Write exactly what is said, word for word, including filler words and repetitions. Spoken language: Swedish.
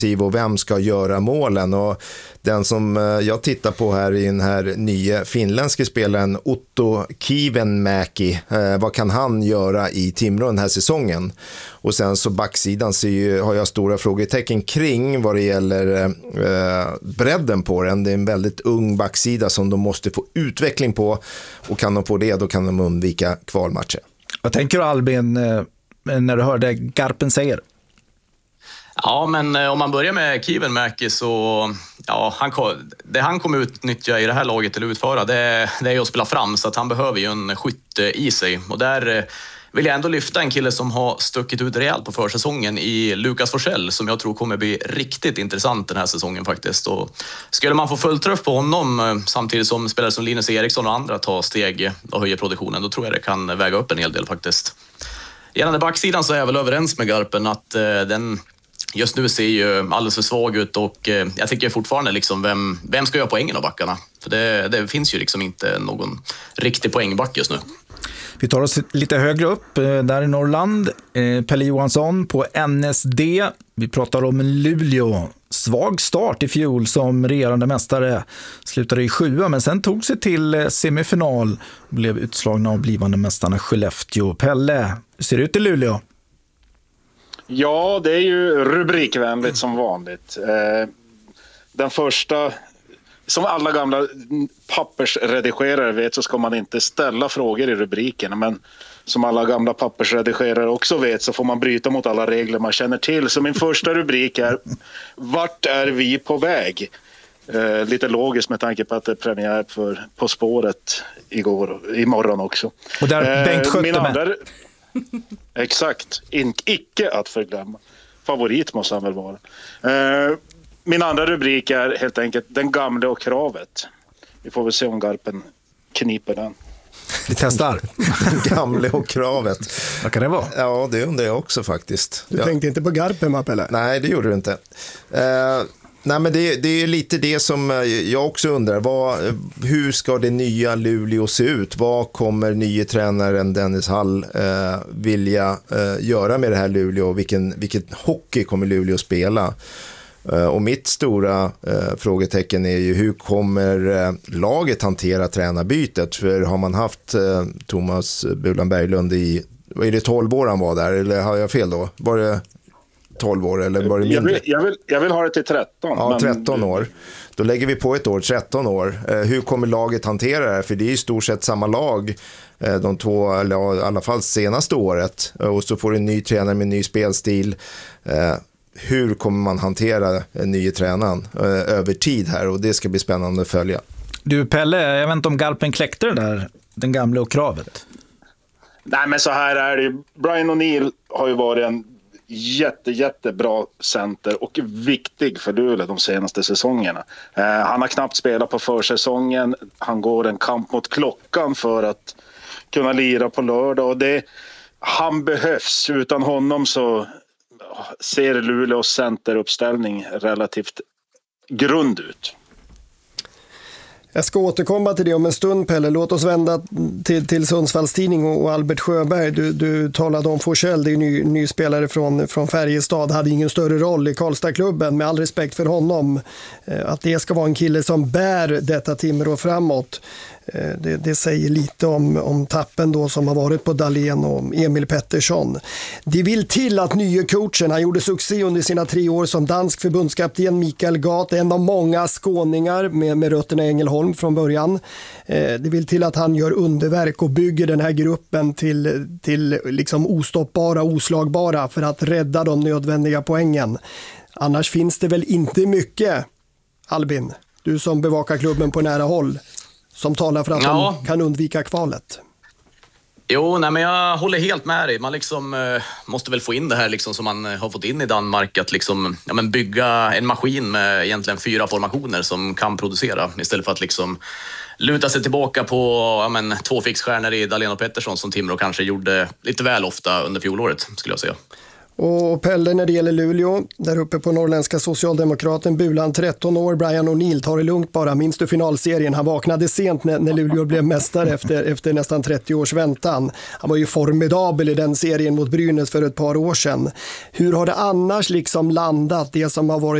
och vem ska göra målen. Och den som jag tittar på här i den här nya finländska spelaren Otto Kivenmäki, eh, vad kan han göra i Timrå den här säsongen? Och sen så backsidan så ju, har jag stora frågetecken kring vad det gäller eh, bredden på den. Det är en väldigt ung backsida som de måste få utveckling på, och kan de få det, då kan de undvika kvalmatcher. Vad tänker du, Albin, eh, när du hörde Garpen säger? Ja, men om man börjar med Kivenmäki så ja, han, det han kommer utnyttja i det här laget eller utföra, det, det är ju att spela fram, så att han behöver ju en skytte i sig. Och där vill jag ändå lyfta en kille som har stuckit ut rejält på försäsongen i Lukas Forsell, som jag tror kommer bli riktigt intressant den här säsongen faktiskt. Och skulle man få fullträff på honom samtidigt som spelare som Linus Eriksson och andra tar steg och höjer produktionen, då tror jag det kan väga upp en hel del faktiskt. Gällande backsidan så är jag väl överens med Garpen att eh, den just nu ser ju alldeles för svag ut, och eh, jag tycker fortfarande liksom vem, vem ska göra poängen av backarna? För det, det finns ju liksom inte någon riktig poängback just nu. Vi tar oss lite högre upp, där i Norrland. Pelle Johansson på N S D. Vi pratar om Luleå. Svag start i fjol som regerande mästare. Slutade i sjua, men sen tog sig till semifinal och blev utslagna av blivande mästarna Skellefteå. Pelle, hur ser det ut i Luleå? Ja, det är ju rubrikvänligt som vanligt. Den första... Som alla gamla pappersredigerare vet så ska man inte ställa frågor i rubriken. Men som alla gamla pappersredigerare också vet så får man bryta mot alla regler man känner till. Så min första rubrik är: vart är vi på väg? Eh, lite logiskt med tanke på att det är premiär för På spåret igår, imorgon också. Och där Bengt Skötte min andra... med. Exakt, In, icke att förglömma. Favorit måste han väl vara. Eh, Min andra rubrik är helt enkelt Den gamle och kravet. Vi får väl se om Garpen kniper den. Vi testar. Den gamle och kravet. Vad kan det vara? Ja, det undrar jag också faktiskt. Du ja. tänkte inte på Garpen, Mappele? Nej, det gjorde du inte. Uh, nej, men det, det är lite det som jag också undrar. Vad, hur ska det nya Luleå se ut? Vad kommer nye tränaren Dennis Hall uh, vilja uh, göra med det här Luleå? Vilken, vilken hockey kommer Luleå spela? Och mitt stora eh, frågetecken är ju hur kommer eh, laget hantera tränarbytet? För har man haft eh, Thomas Bulan Berglund i, vad är det, tolv år han var där? Eller har jag fel då? Var det tolv år eller var det mindre? Jag vill, jag vill, jag vill ha det till tretton. Ja, men... tretton år. Då lägger vi på ett år, tretton år. Eh, hur kommer laget hantera det här? För det är i stort sett samma lag eh, de två, eller i alla fall senaste året. Och så får du en ny tränare med en ny spelstil. Eh, Hur kommer man hantera en ny tränaren eh, över tid här, och det ska bli spännande att följa. Du Pelle, jag vet inte om Garpen kläckte det där, den gamla och kravet. Nej, men så här är det. Brian O'Neill har ju varit en jätte, jättebra center och viktig för Luleå de senaste säsongerna. Eh, han har knappt spelat på försäsongen. Han går en kamp mot klockan för att kunna lira på lördag, och det, han behövs. Utan honom så ser Luleås centeruppställning relativt grund ut. Jag ska återkomma till det om en stund, Pelle. Låt oss vända till, till Sundsvalls Tidning och Albert Sjöberg. Du, du talade om Forsell, det är ny, ny spelare från, från Färjestad. Hade ingen större roll i Karlstadklubben, med all respekt för honom. Att det ska vara en kille som bär detta Timrå framåt. Det, det säger lite om, om tappen då som har varit på Dahlén och Emil Pettersson. Det vill till att nya coachen, han gjorde succé under sina tre år som dansk förbundskapten, Mikael Gat, en av många skåningar med, med rötterna i Ängelholm från början. Det vill till att han gör underverk och bygger den här gruppen till, till liksom ostoppbara, oslagbara för att rädda de nödvändiga poängen. Annars finns det väl inte mycket, Albin, du som bevakar klubben på nära håll, som talar för att ja. de kan undvika kvalet. Jo, nej, men jag håller helt med dig. Man liksom, eh, måste väl få in det här liksom, som man har fått in i Danmark. Att liksom, ja, men bygga en maskin med egentligen fyra formationer som kan producera. Istället för att liksom, luta sig tillbaka på ja, men, två fixstjärnor i Dahlén och Pettersson som Timrå kanske gjorde lite väl ofta under fjolåret, skulle jag säga. Och Pelle, när det gäller Luleå, där uppe på norrländska Socialdemokraten, Bulan tretton år, Brian O'Neill, tar det lugnt bara. Minns du finalserien? Han vaknade sent när, när Luleå blev mästare efter, efter nästan trettio års väntan. Han var ju formidabel i den serien mot Brynäs för ett par år sedan. Hur har det annars liksom landat, det som har varit